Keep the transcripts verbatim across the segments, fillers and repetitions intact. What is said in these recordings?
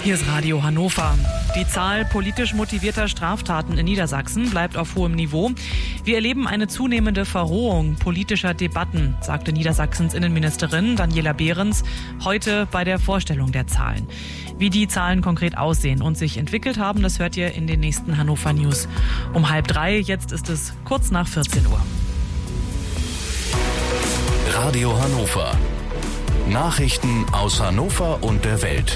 Hier ist Radio Hannover. Die Zahl politisch motivierter Straftaten in Niedersachsen bleibt auf hohem Niveau. Wir erleben eine zunehmende Verrohung politischer Debatten, sagte Niedersachsens Innenministerin Daniela Behrens heute bei der Vorstellung der Zahlen. Wie die Zahlen konkret aussehen und sich entwickelt haben, das hört ihr in den nächsten Hannover News um halb drei. Jetzt ist es kurz nach vierzehn Uhr. Radio Hannover. Nachrichten aus Hannover und der Welt.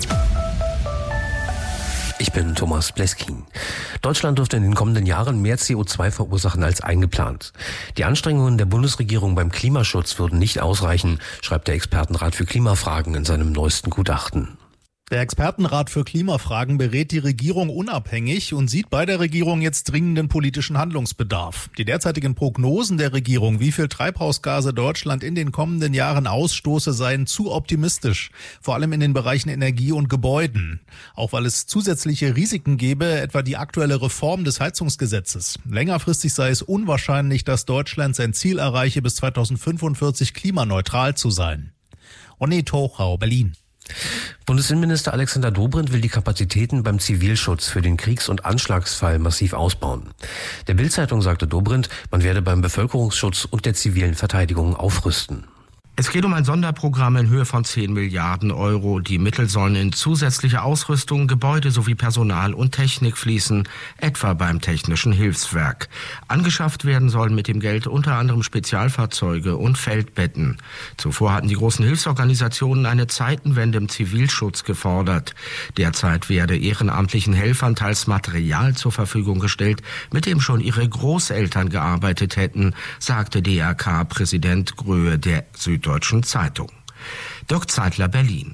Ich bin Thomas Bleskin. Deutschland dürfte in den kommenden Jahren mehr C O zwei verursachen als eingeplant. Die Anstrengungen der Bundesregierung beim Klimaschutz würden nicht ausreichen, schreibt der Expertenrat für Klimafragen in seinem neuesten Gutachten. Der Expertenrat für Klimafragen berät die Regierung unabhängig und sieht bei der Regierung jetzt dringenden politischen Handlungsbedarf. Die derzeitigen Prognosen der Regierung, wie viel Treibhausgase Deutschland in den kommenden Jahren ausstoße, seien zu optimistisch, vor allem in den Bereichen Energie und Gebäuden. Auch weil es zusätzliche Risiken gäbe, etwa die aktuelle Reform des Heizungsgesetzes. Längerfristig sei es unwahrscheinlich, dass Deutschland sein Ziel erreiche, bis zweitausendfünfundvierzig klimaneutral zu sein. Ronny Tochau, Berlin. Bundesinnenminister Alexander Dobrindt will die Kapazitäten beim Zivilschutz für den Kriegs- und Anschlagsfall massiv ausbauen. Der Bild-Zeitung sagte Dobrindt, man werde beim Bevölkerungsschutz und der zivilen Verteidigung aufrüsten. Es geht um ein Sonderprogramm in Höhe von zehn Milliarden Euro. Die Mittel sollen in zusätzliche Ausrüstung, Gebäude sowie Personal und Technik fließen, etwa beim Technischen Hilfswerk. Angeschafft werden sollen mit dem Geld unter anderem Spezialfahrzeuge und Feldbetten. Zuvor hatten die großen Hilfsorganisationen eine Zeitenwende im Zivilschutz gefordert. Derzeit werde ehrenamtlichen Helfern teils Material zur Verfügung gestellt, mit dem schon ihre Großeltern gearbeitet hätten, sagte D R K-Präsident Gröhe der Süddeutschen Deutschen Zeitung. Dirk Zeitler, Berlin.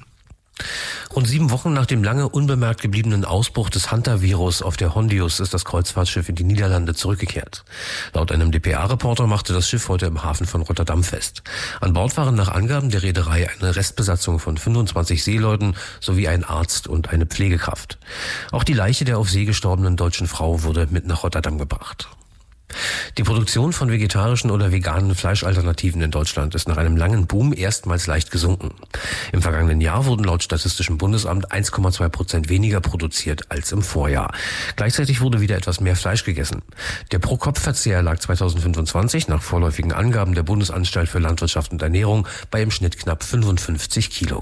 Rund sieben Wochen nach dem lange unbemerkt gebliebenen Ausbruch des Hunter-Virus auf der Hondius ist das Kreuzfahrtschiff in die Niederlande zurückgekehrt. Laut einem D P A-Reporter machte das Schiff heute im Hafen von Rotterdam fest. An Bord waren nach Angaben der Reederei eine Restbesatzung von fünfundzwanzig Seeleuten sowie ein Arzt und eine Pflegekraft. Auch die Leiche der auf See gestorbenen deutschen Frau wurde mit nach Rotterdam gebracht. Die Produktion von vegetarischen oder veganen Fleischalternativen in Deutschland ist nach einem langen Boom erstmals leicht gesunken. Im vergangenen Jahr wurden laut Statistischem Bundesamt eins Komma zwei Prozent weniger produziert als im Vorjahr. Gleichzeitig wurde wieder etwas mehr Fleisch gegessen. Der Pro-Kopf-Verzehr lag zweitausendfünfundzwanzig nach vorläufigen Angaben der Bundesanstalt für Landwirtschaft und Ernährung bei im Schnitt knapp fünfundfünfzig Kilo.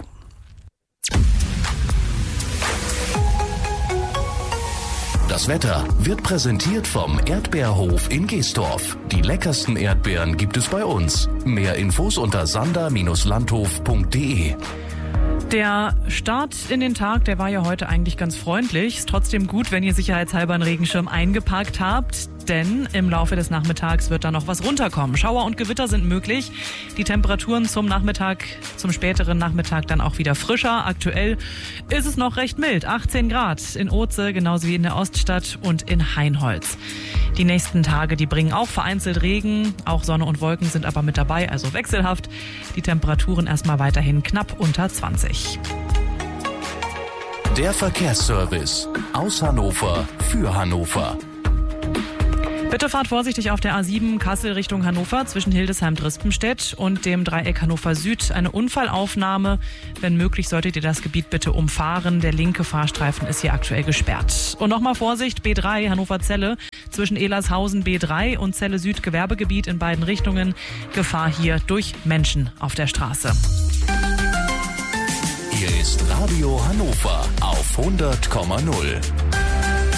Das Wetter wird präsentiert vom Erdbeerhof in Geesdorf. Die leckersten Erdbeeren gibt es bei uns. Mehr Infos unter sander Bindestrich landhof punkt de. Der Start in den Tag, der war ja heute eigentlich ganz freundlich. Ist trotzdem gut, wenn ihr sicherheitshalber einen Regenschirm eingepackt habt, denn im Laufe des Nachmittags wird da noch was runterkommen. Schauer und Gewitter sind möglich. Die Temperaturen zum Nachmittag, zum späteren Nachmittag dann auch wieder frischer. Aktuell ist es noch recht mild, achtzehn Grad in Oze, genauso wie in der Oststadt und in Hainholz. Die nächsten Tage, die bringen auch vereinzelt Regen. Auch Sonne und Wolken sind aber mit dabei, also wechselhaft. Die Temperaturen erstmal weiterhin knapp unter zwanzig. Der Verkehrsservice aus Hannover für Hannover. Bitte fahrt vorsichtig auf der A sieben Kassel Richtung Hannover zwischen Hildesheim-Drispenstedt und dem Dreieck Hannover Süd. Eine Unfallaufnahme. Wenn möglich, solltet ihr das Gebiet bitte umfahren. Der linke Fahrstreifen ist hier aktuell gesperrt. Und nochmal Vorsicht, B drei Hannover-Celle zwischen Elershausen B drei und Celle Süd Gewerbegebiet in beiden Richtungen. Gefahr hier durch Menschen auf der Straße. Hier ist Radio Hannover auf hundert Komma null.